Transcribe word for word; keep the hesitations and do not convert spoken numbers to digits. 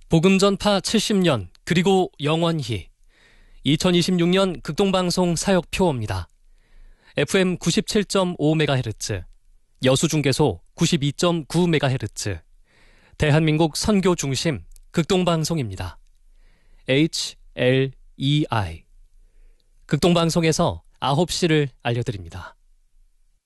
복음 전파 칠십 년 그리고 영원히 이천이십육 년 극동방송 사역표입니다. 에프엠 구십칠 점 오 메가헤르츠, 여수중계소 구십이 점 구 메가헤르츠, 대한민국 선교 중심 극동방송입니다. 에이치 엘 이 아이 극동방송에서 아홉 시를 알려드립니다.